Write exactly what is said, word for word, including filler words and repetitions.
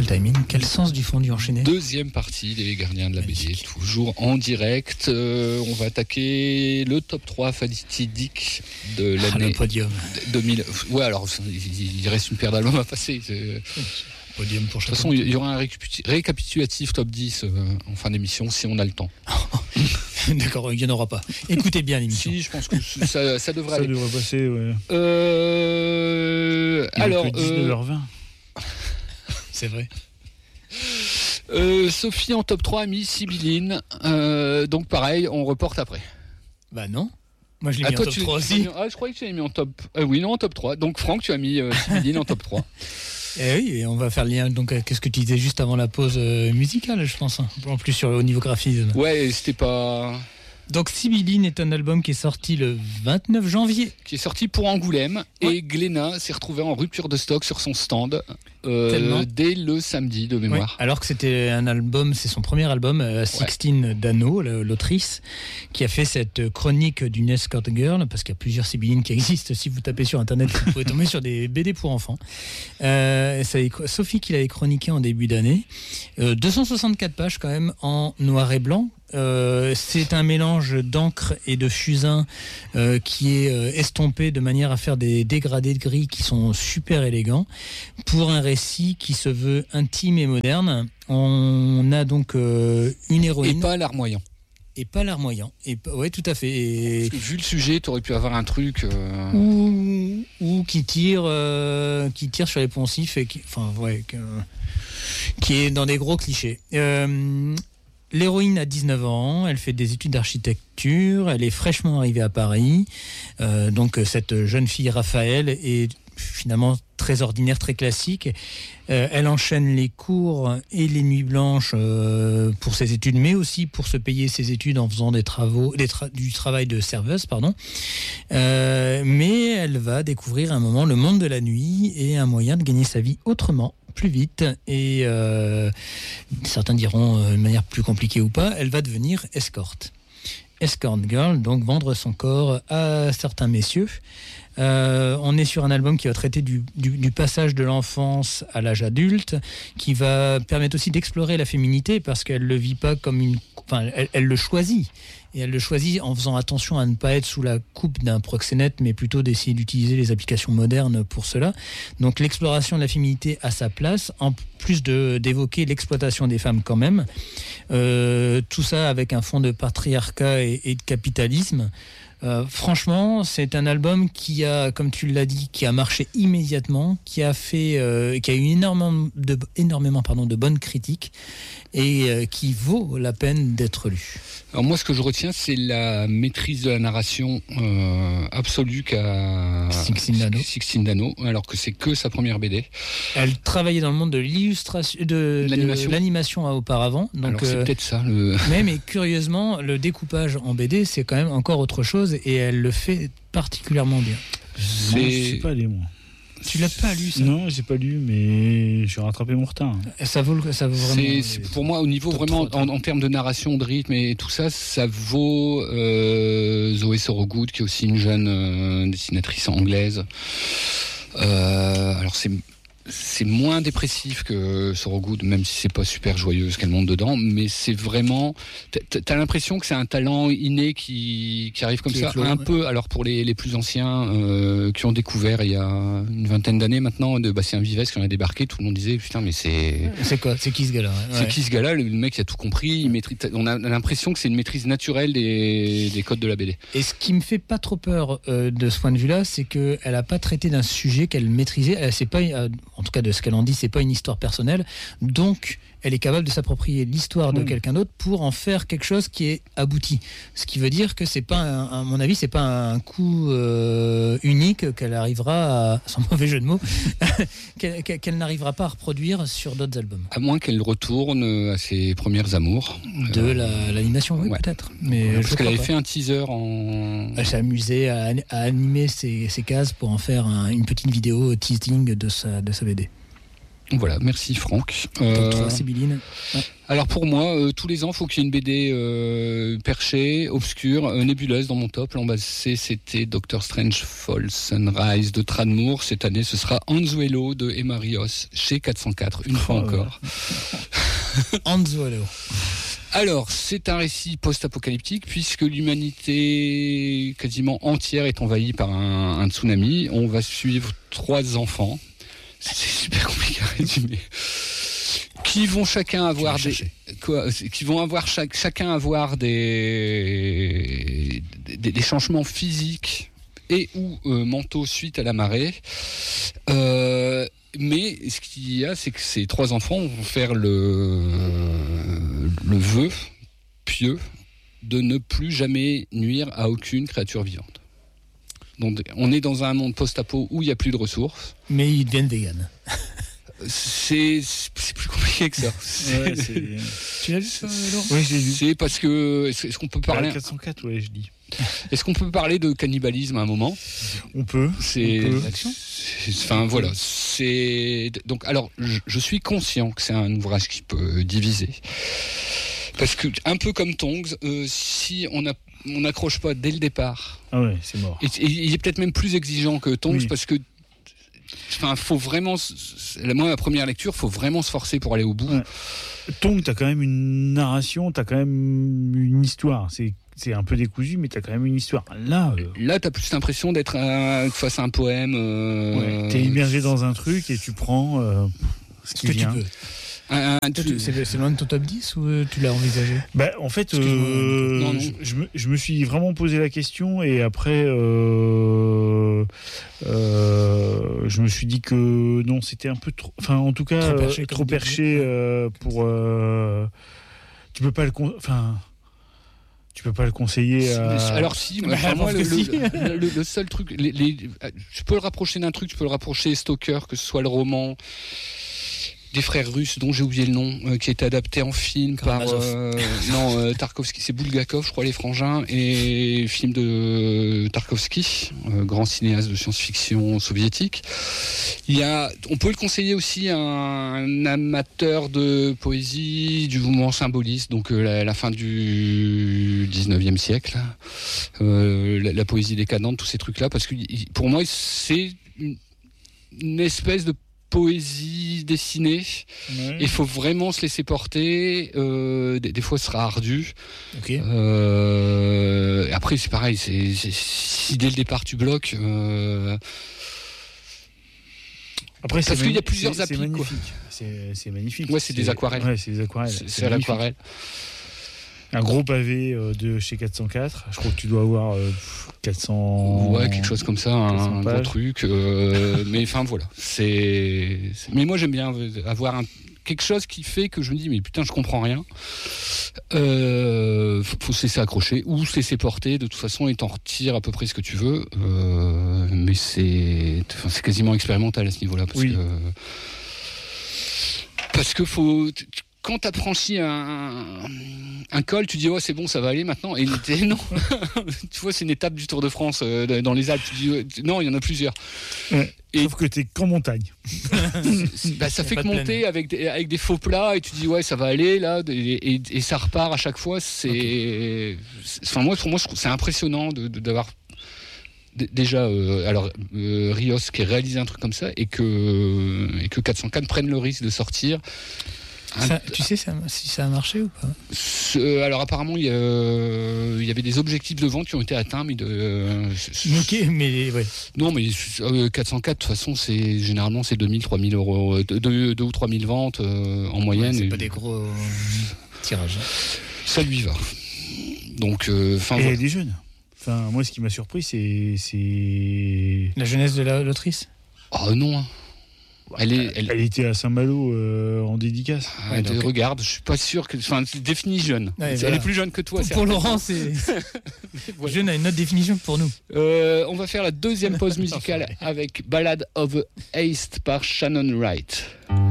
Quel timing, quel sens du fondu enchaîné. Deuxième partie des Gardiens de la Magnifique. B D, toujours en direct. Euh, on va attaquer le top trois fatidique de Ah, l'année le podium. deux mille. Ouais, alors il il reste une paire d'albums à passer. C'est- Podium pour De chaque toute façon, il y aura un récapitu- récapitulatif top dix euh, en fin d'émission si on a le temps. D'accord, il n'y en aura pas. Écoutez bien l'émission. Si, je pense que ça, ça devrait Ça aller. devrait passer, ouais. Euh, Il est alors, que dix-neuf heures vingt. C'est vrai. euh, Sophie en top trois a mis Sibylline. Euh, donc pareil, on reporte après. Bah non. Moi je l'ai Ah, mis en toi, top tu- trois tu aussi. l'as mis- Ah, je croyais que tu l'avais mis en top. Euh, oui, non, en top trois. Donc Franck, tu as mis euh, Sibylline en top trois. Eh oui, et on va faire le lien donc avec ce que tu disais juste avant la pause euh, musicale, je pense. hein. En plus sur au niveau graphisme. Ouais, c'était pas. Donc Sibylline est un album qui est sorti le vingt-neuf janvier. Qui est sorti pour Angoulême. Ouais. Et Glénat s'est retrouvé en rupture de stock sur son stand euh, Tellement. dès le samedi de Ouais, mémoire. alors que c'était un album, c'est son premier album, euh, Sixtine Dano, le- l'autrice, qui a fait cette chronique d'une escort girl, parce qu'il y a plusieurs Sibyllines qui existent. Si vous tapez sur internet, vous pouvez tomber sur des B D pour enfants. Euh, ça a- Sophie qui l'avait chroniqué en début d'année. Euh, deux cent soixante-quatre pages quand même en noir et blanc. Euh, c'est un mélange d'encre et de fusain euh, qui est euh, estompé de manière à faire des dégradés de gris qui sont super élégants pour un récit qui se veut intime et moderne. On a donc euh, une Et héroïne pas larmoyant. et pas larmoyant. Et p- ouais, tout à fait. Et- Parce que vu le sujet, tu aurais pu avoir un truc. euh, ou, ou qui tire, euh, qui tire sur les poncifs et qui, enfin ouais, que- qui est dans des gros clichés. Euh, L'héroïne a dix-neuf ans, elle fait des études d'architecture, elle est fraîchement arrivée à Paris. Euh, donc cette jeune fille Raphaël est finalement très ordinaire, très classique. Euh, elle enchaîne les cours et les nuits blanches euh, pour ses études, mais aussi pour se payer ses études en faisant des travaux, des tra- du travail de serveuse, pardon. Euh, mais elle va découvrir à un moment le monde de la nuit et un moyen de gagner sa vie autrement, plus vite et euh, certains diront euh, de manière plus compliquée ou pas, elle va devenir escorte. Escort girl, donc vendre son corps à certains messieurs. Euh, on est sur un album qui va traiter du, du, du passage de l'enfance à l'âge adulte, qui va permettre aussi d'explorer la féminité parce qu'elle le vit pas comme une, enfin, elle, elle le choisit. Et elle le choisit en faisant attention à ne pas être sous la coupe d'un proxénète, mais plutôt d'essayer d'utiliser les applications modernes pour cela. Donc l'exploration de la féminité à sa place, en plus de, d'évoquer l'exploitation des femmes quand même. Euh, tout ça avec un fond de patriarcat et, et de capitalisme. Euh, franchement, c'est un album qui a, comme tu l'as dit, qui a marché immédiatement, qui a fait, euh, qui a eu énormément de, énormément, pardon, de bonnes critiques et euh, qui vaut la peine d'être lu. Alors moi, ce que je retiens, c'est la maîtrise de la narration euh, absolue qu'a Sixtine Dano. Sixtine Dano, alors que c'est que sa première B D. Elle travaillait dans le monde de l'illustration, de, de L'animation. l'animation auparavant. Donc, alors c'est euh, peut-être ça le. mais, mais curieusement, le découpage en B D, c'est quand même encore autre chose et elle le fait particulièrement bien. Non, je sais pas lire, moi. Tu l'as pas lu, ça? Non, j'ai pas lu, mais j'ai rattrapé mon retard. Ça vaut, le- ça vaut vraiment. C'est, c'est pour moi au niveau top vraiment trois, en, en termes de narration, de rythme et tout ça, ça vaut euh, Zoé Sorogood, qui est aussi une jeune euh, dessinatrice anglaise. Euh, alors c'est c'est moins dépressif que Sorogood, même si c'est pas super joyeux ce qu'elle monte dedans, mais c'est vraiment, t'as, t'as l'impression que c'est un talent inné qui, qui arrive comme Qui ça, éclot, un ouais. peu. Alors pour les, les plus anciens euh, qui ont découvert il y a une vingtaine d'années maintenant de Bastien Vives qui en a débarqué, tout le monde disait putain mais c'est C'est quoi? C'est qui ce gars-là? Ouais. c'est qui ce gars-là? Le mec il a tout compris, il maîtrise, on a l'impression que c'est une maîtrise naturelle des, des codes de la B D. Et ce qui me fait pas trop peur euh, de ce point de vue-là, c'est qu'elle a pas traité d'un sujet qu'elle maîtrisait. Elle, c'est pas, euh, en tout cas de ce qu'elle en dit, c'est pas une histoire personnelle. Donc, elle est capable de s'approprier l'histoire de Mmh. quelqu'un d'autre pour en faire quelque chose qui est abouti. Ce qui veut dire que c'est pas, un, à mon avis, c'est pas un coup euh, unique qu'elle arrivera, à, sans mauvais jeu de mots, qu'elle, qu'elle n'arrivera pas à reproduire sur d'autres albums. À moins qu'elle retourne à ses premières amours. De Euh, la, l'animation, oui, ouais. peut-être. Mais Voilà, je parce qu'elle crois avait pas. fait un teaser en. Elle s'est amusée à, à animer ses, ses cases pour en faire un- une petite vidéo teasing de sa, de sa B D. Voilà, merci Franck. Top Euh, trois, Sibylline. Ouais. alors pour moi, euh, tous les ans, il faut qu'il y ait une B D euh, perchée, obscure, euh, nébuleuse dans mon top. L'an passé, c'était Doctor Strange Fall Sunrise de Tranmere. Cette année, ce sera Anzuelo de Emma Rios chez quatre cent quatre, une fois Oh, encore. Anzuelo. Alors, c'est un récit post-apocalyptique puisque l'humanité quasiment entière est envahie par un, un tsunami. On va suivre trois enfants. C'est super compliqué à résumer. Qui vont chacun avoir des, quoi, qui vont avoir chaque, chacun avoir des, des, des changements physiques et ou euh, mentaux suite à la marée. Euh, mais ce qu'il y a, c'est que ces trois enfants vont faire le, le vœu pieux de ne plus jamais nuire à aucune créature vivante. Donc, on est dans un monde post-apo où il n'y a plus de ressources. Mais ils deviennent vegan. C'est, c'est plus compliqué que ça. Ouais, c'est... Tu l'as vu ça, Laurent ? Oui, je l'ai vu. C'est parce que est-ce, est-ce qu'on peut parler quatre cent quatre, ouais, je dis. Est-ce qu'on peut parler de cannibalisme à un moment ? On peut. C'est, on peut. c'est- enfin voilà. C'est donc alors je, je suis conscient que c'est un ouvrage qui peut diviser parce que un peu comme Tongs, euh, si on a on n'accroche pas dès le départ, Ah ouais, c'est mort. et, et il est peut-être même plus exigeant que Tongs Oui. parce que enfin faut vraiment moi la première lecture faut vraiment se forcer pour aller au bout. Ouais. Tongue, t'as quand même une narration, t'as quand même une histoire. C'est, c'est un peu décousu, mais t'as quand même une histoire. Là, euh, Là t'as plus l'impression d'être euh, face à un poème. Euh, ouais, t'es immergé dans un truc et tu prends euh, ce Ce qui que tu vient. peux. un, un Toi, truc- tu- C'est c'est loin de ton top dix ou euh, tu l'as envisagé ? Bah, en fait, Excuse-moi. euh, Non, non. Je, je me, je me suis vraiment posé la question et après, euh, euh, je me suis dit que non, c'était un peu trop. Enfin, en tout cas, Trop perché, euh, comme trop tu perché disais. euh, pour. euh, tu peux pas le. con- Enfin. Tu peux pas le conseiller à... Alors si, moi, Bah, enfin, moi, parce le, que si. le- le- le seul truc, les, les- je peux le rapprocher d'un truc, je peux le rapprocher Stalker, que ce soit le roman des frères russes dont j'ai oublié le nom, euh, qui a été adapté en film par Karamazov. euh, non euh, Tarkovsky, c'est Bulgakov, je crois, les frangins, et film de Tarkovsky, euh, grand cinéaste de science-fiction soviétique. Il y a, on peut le conseiller aussi à un amateur de poésie, du mouvement symboliste, donc euh, la, la fin du dix-neuvième siècle, euh, la, la poésie décadente, tous ces trucs-là, parce que il- pour moi c'est une, une espèce de poésie dessinée. Ouais. Il faut vraiment se laisser porter. Euh, des, des fois, ce sera ardu. Ok. Euh, et après, c'est pareil. C'est, c'est- si dès le départ tu bloques, euh, Après, c'est parce qu'il y a magni- plusieurs c'est- c'est applis, quoi. magnifique. C'est, c'est magnifique. Ouais, c'est des aquarelles. Ouais, c'est des aquarelles. c'est, C'est c'est à magnifique. l'aquarelle. Un gros pavé euh, de chez quatre cent quatre. Je crois que tu dois avoir euh, quatre cents. Ouais, quelque chose comme ça, un, quatre cents un gros pages. truc. euh, mais enfin, voilà. C'est, c'est- Mais moi, j'aime bien avoir un, quelque chose qui fait que je me dis, mais putain, je comprends rien. Euh, faut, faut se laisser accrocher ou se laisser porter. De toute façon, et t'en retires à peu près ce que tu veux. Euh, mais c'est, enfin, c'est quasiment expérimental à ce niveau-là, parce Oui. que parce que faut. tu- tu- Quand t'as franchi un, un col, tu dis ouais c'est bon, ça va aller maintenant. Et et non, tu vois, c'est une étape du Tour de France euh, dans les Alpes. Tu dis ouais, non, il y en a plusieurs. Ouais. Et- Sauf que t'es qu'en montagne. Bah, ça Y a fait pas que de monter avec des, avec des faux plats et tu dis ouais ça va aller là et, et- et ça repart à chaque fois. C'est, c'est- enfin moi pour moi je trouve c'est impressionnant de, de- d'avoir d- déjà euh, alors euh, Rios qui a réalisé un truc comme ça et que et que quatre cent quatre prennent le risque de sortir. Un- Ça- tu sais ça- si ça a marché ou pas ? Ce- alors apparemment il y, a- il y avait des objectifs de vente qui ont été atteints, mais de euh, Ok, mais ouais. non mais euh, quatre cent quatre de toute façon c'est généralement c'est deux mille trois mille euros, deux ou trois mille ventes euh, en moyenne. Ouais, c'est et pas des gros euh, tirages. ça lui va. Donc enfin Et voilà. elle est jeune. Enfin, moi, ce qui m'a surpris, c'est. c'est... La jeunesse de la- l'autrice ? Oh non. Elle est elle, Elle était à Saint-Malo euh, en dédicace. ah, Ouais, de- donc- regarde, je suis pas sûr que enfin c'est défini jeune. Ouais, Elle voilà. est plus jeune que toi. Pour, pour Laurent, c'est. Voilà. Jeune a une autre définition que pour nous. Euh, on va faire la deuxième pause musicale avec Ballad of a Haste par Shannon Wright.